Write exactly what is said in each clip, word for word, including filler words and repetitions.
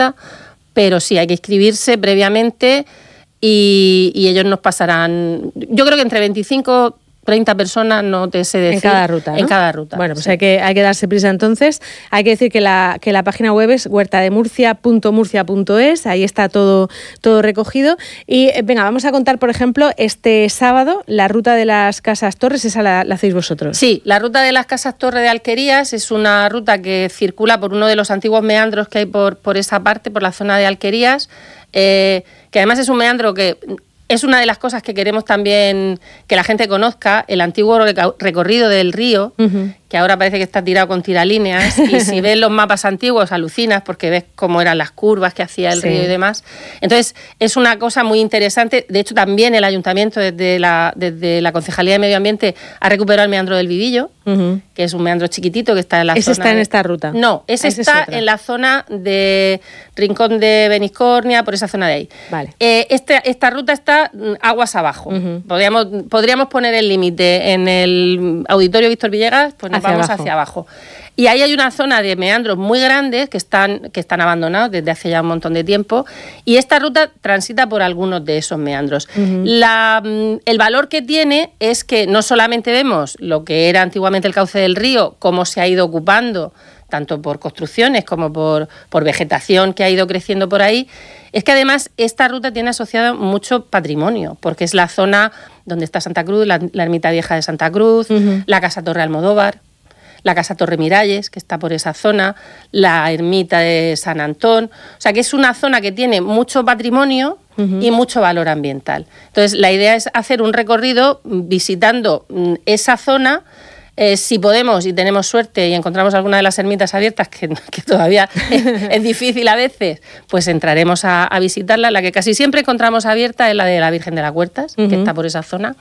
abierta, pero sí, hay que inscribirse previamente y, y ellos nos pasarán, yo creo que entre veinticinco... treinta personas, no te sé decir. En cada ruta, ¿no? En cada ruta. Bueno, pues sí. hay que, hay que darse prisa entonces. Hay que decir que la, que la página web es huerta de murcia punto murcia punto es, ahí está todo, todo recogido. Y venga, vamos a contar, por ejemplo, este sábado, la ruta de las Casas Torres, esa la, la hacéis vosotros. Sí, la ruta de las Casas Torres de Alquerías es una ruta que circula por uno de los antiguos meandros que hay por, por esa parte, por la zona de Alquerías, eh, que además es un meandro que... Es una de las cosas que queremos también que la gente conozca, el antiguo recorrido del río, uh-huh. que ahora parece que está tirado con tiralíneas, y si ves los mapas antiguos alucinas porque ves cómo eran las curvas que hacía el sí. río y demás. Entonces, es una cosa muy interesante. De hecho, también el Ayuntamiento, desde la, desde la Concejalía de Medio Ambiente, ha recuperado el meandro del Vivillo, uh-huh. que es un meandro chiquitito que está en la ¿Ese zona... está en de... esta ruta? No, ese, ese está es en la zona de Rincón de Beniscornia, por esa zona de ahí. Vale. Eh, este, esta ruta está aguas abajo. Uh-huh. Podríamos, podríamos poner el límite en el Auditorio Víctor Villegas, pues nos hacia vamos abajo. hacia abajo. Y ahí hay una zona de meandros muy grandes que están, que están abandonados desde hace ya un montón de tiempo, y esta ruta transita por algunos de esos meandros. Uh-huh. La, el valor que tiene es que no solamente vemos lo que era antiguamente el cauce del río, cómo se ha ido ocupando, tanto por construcciones como por, por vegetación que ha ido creciendo por ahí, es que además esta ruta tiene asociado mucho patrimonio, porque es la zona donde está Santa Cruz, la, la ermita vieja de Santa Cruz, uh-huh. la Casa Torre Almodóvar, la Casa Torre Miralles, que está por esa zona, la ermita de San Antón. O sea, que es una zona que tiene mucho patrimonio uh-huh. y mucho valor ambiental. Entonces, la idea es hacer un recorrido visitando esa zona. Eh, si podemos y tenemos suerte y encontramos alguna de las ermitas abiertas, que, que todavía es, es difícil a veces, pues entraremos a, a visitarla. La que casi siempre encontramos abierta es la de la Virgen de las Huertas, uh-huh. que está por esa zona.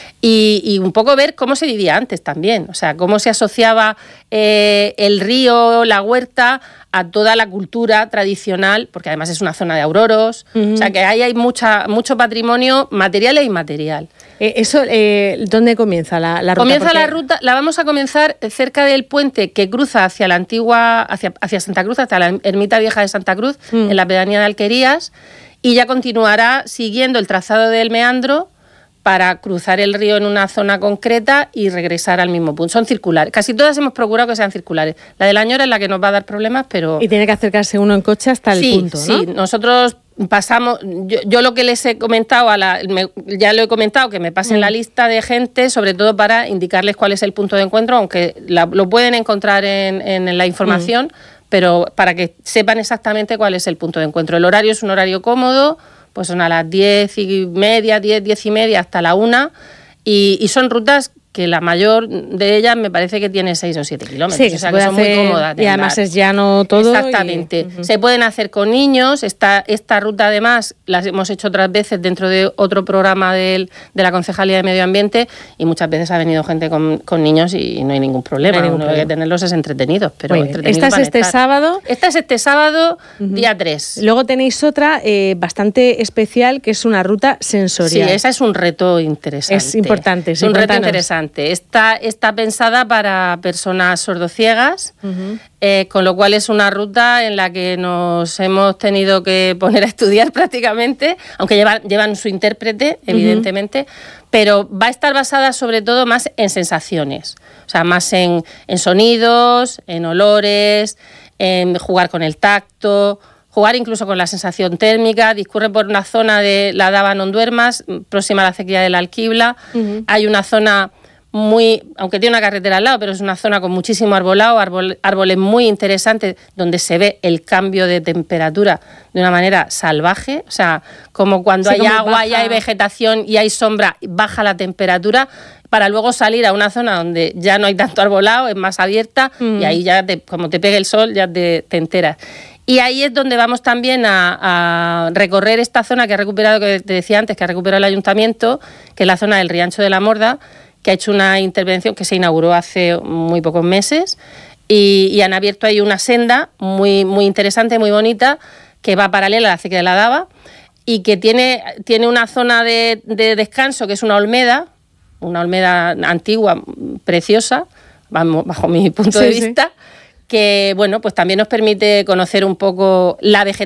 Y, y un poco ver cómo se vivía antes también, o sea, cómo se asociaba eh, el río, la huerta, a toda la cultura tradicional, porque además es una zona de auroros, uh-huh. o sea, que ahí hay mucha, mucho patrimonio material e inmaterial. Eh, eso, eh, ¿dónde comienza la, la ruta? Comienza Porque... la ruta, la vamos a comenzar cerca del puente que cruza hacia la antigua, hacia, hacia Santa Cruz, hacia la ermita vieja de Santa Cruz, uh-huh. en la pedanía de Alquerías, y ya continuará siguiendo el trazado del meandro para cruzar el río en una zona concreta y regresar al mismo punto. Son circulares. Casi todas hemos procurado que sean circulares. La de la Ñora es la que nos va a dar problemas, pero... Y tiene que acercarse uno en coche hasta el sí, punto, ¿no? Sí, nosotros pasamos... Yo, yo lo que les he comentado, a la, me, ya lo he comentado, que me pasen mm. la lista de gente, sobre todo para indicarles cuál es el punto de encuentro, aunque la, lo pueden encontrar en, en la información, mm. pero para que sepan exactamente cuál es el punto de encuentro. El horario es un horario cómodo, pues son a las diez y media, diez, diez y media hasta la una, y, y son rutas que la mayor de ellas me parece que tiene seis o siete kilómetros, sí, que o sea que son muy cómodas de y además andar. Es llano todo. Exactamente. Y... Uh-huh. Se pueden hacer con niños. Esta, esta ruta además las hemos hecho otras veces dentro de otro programa del, de la Concejalía de Medio Ambiente, y muchas veces ha venido gente con, con niños y no hay ningún problema. No hay ningún problema. Hay que tenerlos es entretenidos, pero entretenidos. ¿Esta es este estar. sábado? Esta es este sábado, uh-huh. día tres. Luego tenéis otra eh, bastante especial, que es una ruta sensorial. Sí, esa es un reto interesante. Es importante. Es un reto interesante. Esta está pensada para personas sordociegas, uh-huh. eh, con lo cual es una ruta en la que nos hemos tenido que poner a estudiar prácticamente, aunque llevan, llevan su intérprete, evidentemente, uh-huh. pero va a estar basada sobre todo más en sensaciones, o sea, más en, en sonidos, en olores, en jugar con el tacto, jugar incluso con la sensación térmica. Discurre por una zona de la Dava Non Duermas, próxima a la acequia del Alquibla. Uh-huh. Hay una zona muy, aunque tiene una carretera al lado, pero es una zona con muchísimo arbolado, árbol, árboles muy interesantes, donde se ve el cambio de temperatura de una manera salvaje, o sea, como cuando sí, hay agua baja. Y hay vegetación y hay sombra, baja la temperatura, para luego salir a una zona donde ya no hay tanto arbolado, es más abierta, mm. y ahí ya, te, como te pegue el sol, ya te, te enteras. Y ahí es donde vamos también a, a recorrer esta zona que ha recuperado, que te decía antes, que ha recuperado el Ayuntamiento, que es la zona del Riancho de la Morda, que ha hecho una intervención que se inauguró hace muy pocos meses, y, y han abierto ahí una senda muy, muy interesante, muy bonita, que va paralela a la acequia de la Dava, y que tiene, tiene una zona de, de descanso, que es una olmeda, una olmeda antigua, preciosa, bajo mi punto sí, de vista, sí. que bueno, pues también nos permite conocer un poco la vegetación